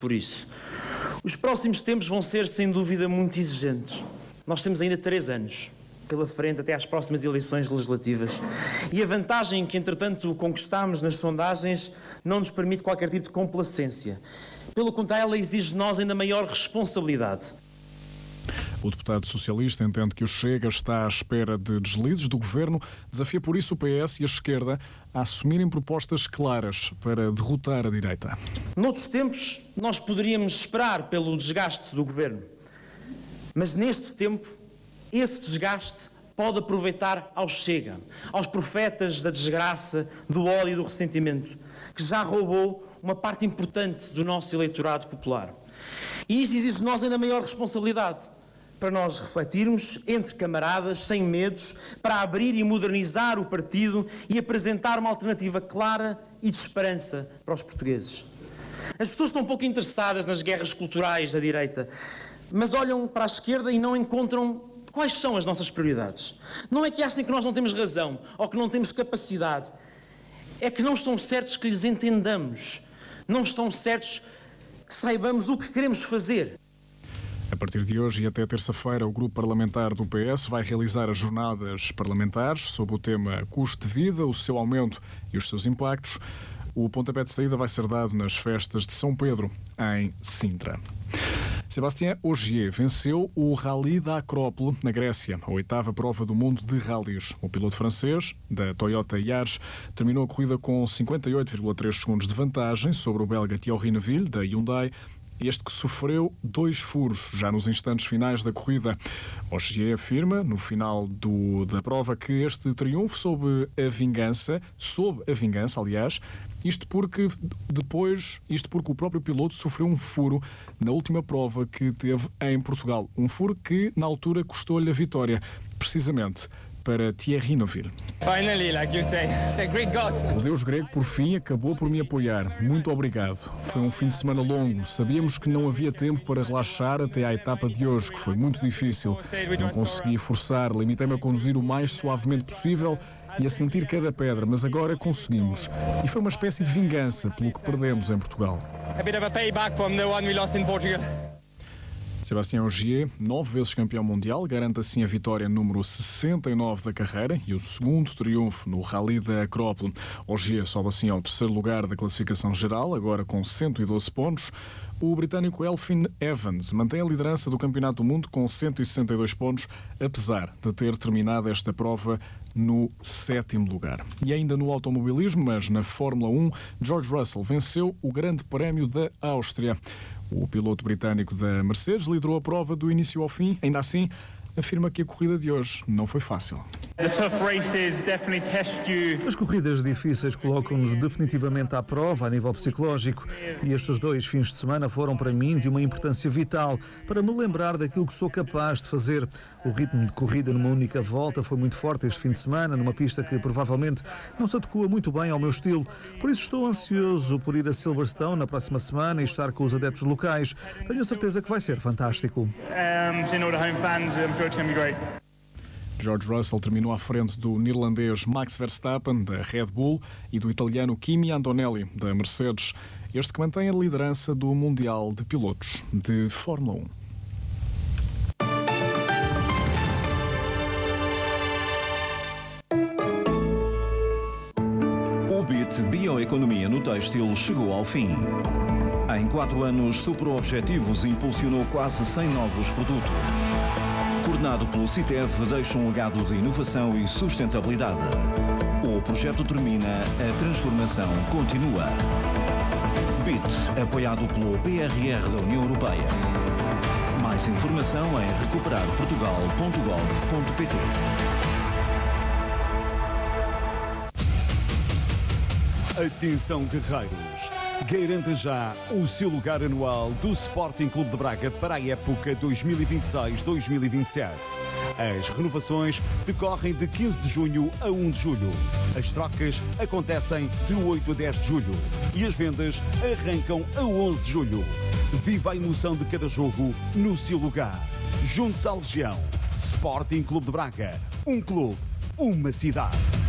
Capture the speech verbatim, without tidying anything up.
por isso. Os próximos tempos vão ser, sem dúvida, muito exigentes. Nós temos ainda três anos pela frente até às próximas eleições legislativas. E a vantagem que, entretanto, conquistámos nas sondagens não nos permite qualquer tipo de complacência. Pelo contrário, ela exige de nós ainda maior responsabilidade. O deputado socialista entende que o Chega está à espera de deslizes do governo, desafia por isso o P S e a esquerda a assumirem propostas claras para derrotar a direita. Noutros tempos, nós poderíamos esperar pelo desgaste do governo. Mas neste tempo, esse desgaste pode aproveitar ao Chega, aos profetas da desgraça, do ódio e do ressentimento, que já roubou uma parte importante do nosso eleitorado popular. E isso exige de nós ainda maior responsabilidade, para nós refletirmos entre camaradas, sem medos, para abrir e modernizar o partido e apresentar uma alternativa clara e de esperança para os portugueses. As pessoas estão um pouco interessadas nas guerras culturais da direita, mas olham para a esquerda e não encontram quais são as nossas prioridades. Não é que achem que nós não temos razão ou que não temos capacidade, é que não estão certos que lhes entendamos, não estão certos que saibamos o que queremos fazer. A partir de hoje e até terça-feira, o grupo parlamentar do P S vai realizar as jornadas parlamentares sob o tema custo de vida, o seu aumento e os seus impactos. O pontapé de saída vai ser dado nas festas de São Pedro, em Sintra. Sébastien Ogier venceu o Rally da Acrópole, na Grécia, a oitava prova do mundo de rallies. O piloto francês, da Toyota Yaris, terminou a corrida com cinquenta e oito vírgula três segundos de vantagem sobre o belga Thierry Neuville, da Hyundai, este que sofreu dois furos já nos instantes finais da corrida. Ogier afirma, no final do, da prova, que este triunfo sob a vingança, sob a vingança, aliás, isto porque depois, isto porque o próprio piloto sofreu um furo na última prova que teve em Portugal. Um furo que, na altura, custou-lhe a vitória, precisamente para Thierry Neuville. Finally, like you say, the Greek God. O Deus grego, por fim, acabou por me apoiar. Muito obrigado. Foi um fim de semana longo. Sabíamos que não havia tempo para relaxar até à etapa de hoje, que foi muito difícil. Não consegui forçar, limitei-me a conduzir o mais suavemente possível e a sentir cada pedra, mas agora conseguimos. E foi uma espécie de vingança pelo que perdemos em Portugal. A bit of a payback from the one we lost in Portugal. Sébastien Ogier, nove vezes campeão mundial, garante assim a vitória número sessenta e nove da carreira e o segundo triunfo no Rally da Acrópole. Ogier sobe assim ao terceiro lugar da classificação geral, agora com cento e doze pontos. O britânico Elfyn Evans mantém a liderança do Campeonato do Mundo com cento e sessenta e dois pontos, apesar de ter terminado esta prova no sétimo lugar. E ainda no automobilismo, mas na Fórmula um, George Russell venceu o Grande Prémio da Áustria. O piloto britânico da Mercedes liderou a prova do início ao fim. Ainda assim, afirma que a corrida de hoje não foi fácil. As corridas difíceis colocam-nos definitivamente à prova a nível psicológico e estes dois fins de semana foram para mim de uma importância vital para me lembrar daquilo que sou capaz de fazer. O ritmo de corrida numa única volta foi muito forte este fim de semana, numa pista que provavelmente não se adequa muito bem ao meu estilo. Por isso estou ansioso por ir a Silverstone na próxima semana e estar com os adeptos locais. Tenho a certeza que vai ser fantástico. George Russell terminou à frente do neerlandês Max Verstappen, da Red Bull, e do italiano Kimi Antonelli, da Mercedes, este que mantém a liderança do Mundial de Pilotos de Fórmula um. O B I T Bioeconomia no Têxtil chegou ao fim. Em quatro anos, superou objetivos e impulsionou quase cem novos produtos. Coordenado pelo CITEV, deixa um legado de inovação e sustentabilidade. O projeto termina, a transformação continua. B I T, apoiado pelo P R R da União Europeia. Mais informação em recuperar portugal ponto gov ponto pt. Atenção, guerreiros! Garanta já o seu lugar anual do Sporting Clube de Braga para a época dois mil e vinte e seis dois mil e vinte e sete. As renovações decorrem de quinze de junho a um de julho. As trocas acontecem de oito a dez de julho. E as vendas arrancam a onze de julho. Viva a emoção de cada jogo no seu lugar. Junte-se à Legião. Sporting Clube de Braga. Um clube, uma cidade.